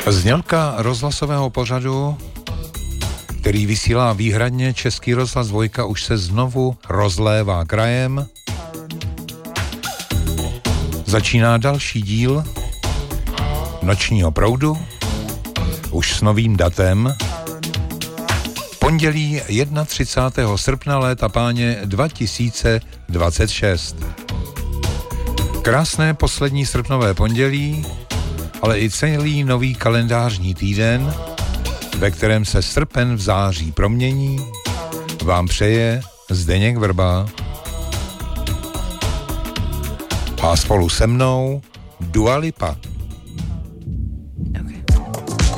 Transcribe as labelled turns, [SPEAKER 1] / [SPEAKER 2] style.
[SPEAKER 1] Znělka rozhlasového pořadu, který vysílá výhradně Český rozhlas 2, už se znovu rozlévá krajem. Začíná další díl Nočního proudu, už s novým datem. Pondělí 31. srpna léta páně 2026. Krásné poslední srpnové pondělí, ale i celý nový kalendářní týden, ve kterém se srpen v září promění, vám přeje Zdeněk Vrba. A spolu se mnou Dua Lipa.